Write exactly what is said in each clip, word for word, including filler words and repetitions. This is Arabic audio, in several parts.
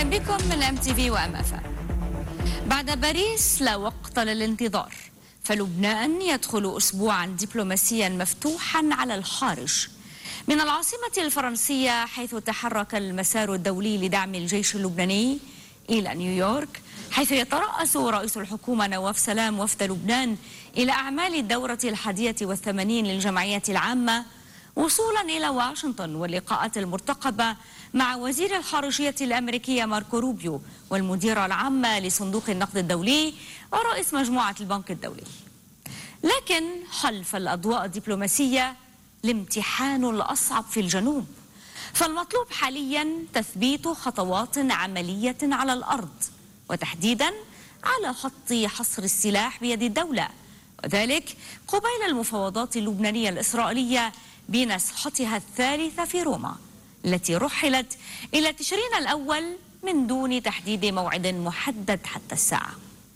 بكم من ام تي في وام اف ام. بعد باريس لا وقت للانتظار، فلبنان يدخل اسبوعا دبلوماسيا مفتوحا على الخارج من العاصمة الفرنسية، حيث تحرك المسار الدولي لدعم الجيش اللبناني إلى نيويورك، حيث يترأس رئيس الحكومة نواف سلام وفد لبنان إلى أعمال الدورة الحادية والثمانين للجمعية العامة، وصولا إلى واشنطن واللقاءات المرتقبة مع وزير الخارجية الأمريكية ماركو روبيو والمديرة العامة لصندوق النقد الدولي ورئيس مجموعة البنك الدولي. لكن خلف الأضواء الدبلوماسية الامتحان الأصعب في الجنوب، فالمطلوب حاليا تثبيت خطوات عملية على الأرض، وتحديدا على خط حصر السلاح بيد الدولة، وذلك قبيل المفاوضات اللبنانية الإسرائيلية بنسختها الثالثة في روما، التي رحلت إلى تشرين الأول من دون تحديد موعد محدد حتى الساعة.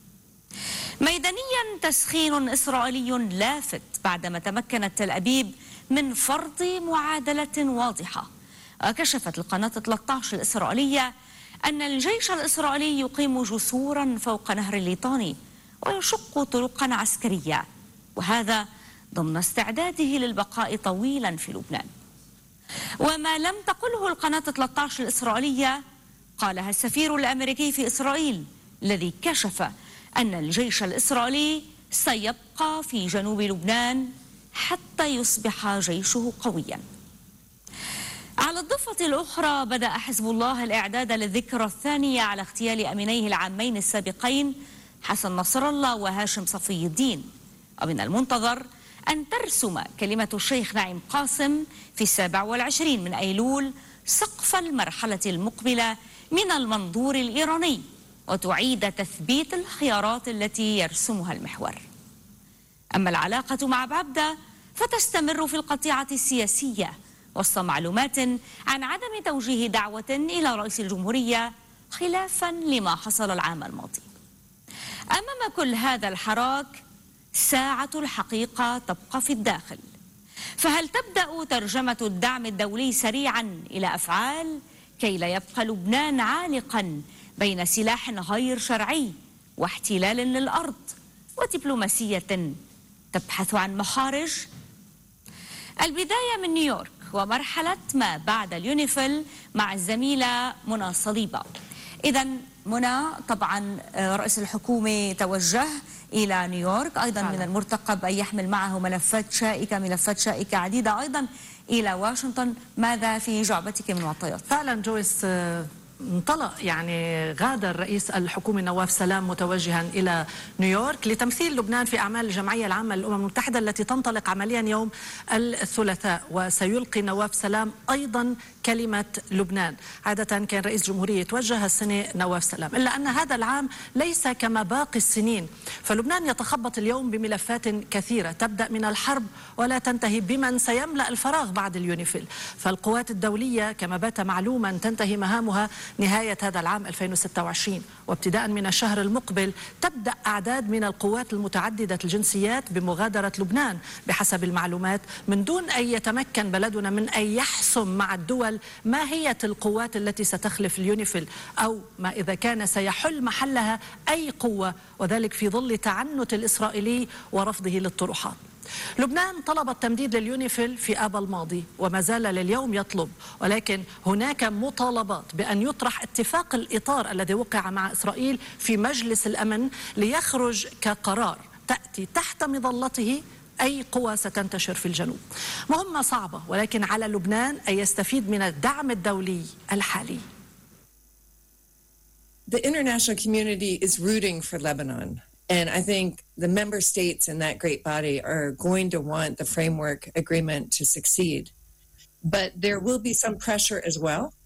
ميدانيا تسخين إسرائيلي لافت بعدما تمكنت تل أبيب من فرض معادلة واضحة. كشفت القناة ثلاثة عشر الإسرائيلية أن الجيش الإسرائيلي يقيم جسورا فوق نهر الليطاني ويشق طرقا عسكرية، وهذا ضمن استعداده للبقاء طويلا في لبنان. وما لم تقله القناة ثلاثة عشر الإسرائيلية قالها السفير الأمريكي في إسرائيل، الذي كشف أن الجيش الإسرائيلي سيبقى في جنوب لبنان حتى يصبح جيشه قويا. على الضفة الأخرى، بدأ حزب الله الإعداد للذكرى الثانية على اغتيال أمينيه العامين السابقين حسن نصر الله وهاشم صفي الدين، ومن المنتظر أن ترسم كلمة الشيخ نعيم قاسم في السابع والعشرين من أيلول سقف المرحلة المقبلة من المنظور الإيراني، وتعيد تثبيت الخيارات التي يرسمها المحور. أما العلاقة مع بعبدة فتستمر في القطيعة السياسية وسط معلومات عن عدم توجيه دعوة إلى رئيس الجمهورية خلافا لما حصل العام الماضي. أمام كل هذا الحراك، ساعة الحقيقة تبقى في الداخل، فهل تبدأ ترجمة الدعم الدولي سريعا إلى أفعال كي لا يبقى لبنان عالقا بين سلاح غير شرعي واحتلال للأرض ودبلوماسية تبحث عن مخارج؟ البداية من نيويورك ومرحلة ما بعد اليونيفيل مع الزميلة منى صليبة. إذا منى، طبعا رئيس الحكومة توجه إلى نيويورك، أيضا من المرتقب أن يحمل معه ملفات شائكة ملفات شائكة عديدة أيضا إلى واشنطن. ماذا في جعبتك من معطيات؟ فعلا جويس، انطلق يعني غادر رئيس الحكومة نواف سلام متوجها إلى نيويورك لتمثيل لبنان في أعمال الجمعية العامة للأمم المتحدة التي تنطلق عمليا يوم الثلاثاء، وسيلقي نواف سلام أيضا كلمة لبنان. عادة كان رئيس جمهورية يتوجه السنة نواف سلام، إلا أن هذا العام ليس كما باقي السنين، فلبنان يتخبط اليوم بملفات كثيرة تبدأ من الحرب ولا تنتهي بمن سيملأ الفراغ بعد اليونيفيل. فالقوات الدولية كما بات معلوما تنتهي مهامها نهاية هذا العام ألفين وستة وعشرين، وابتداء من الشهر المقبل تبدأ أعداد من القوات المتعددة الجنسيات بمغادرة لبنان بحسب المعلومات، من دون أن يتمكن بلدنا من أن يحسم مع الدول ما هي القوات التي ستخلف اليونيفيل، أو ما إذا كان سيحل محلها أي قوة، وذلك في ظل تعنت الإسرائيلي ورفضه للطروحات. لبنان طلب التمديد لليونيفيل في آب الماضي وما زال لليوم يطلب، ولكن هناك مطالبات بأن يطرح اتفاق الإطار الذي وقع مع إسرائيل في مجلس الأمن ليخرج كقرار تأتي تحت مظلته أي قوى ستنتشر في الجنوب. مهمة صعبة، ولكن على لبنان أن يستفيد من الدعم الدولي الحالي. The international community is rooting for Lebanon. And I think the member states in that great body are going to want the framework agreement to succeed. But there will be some pressure as well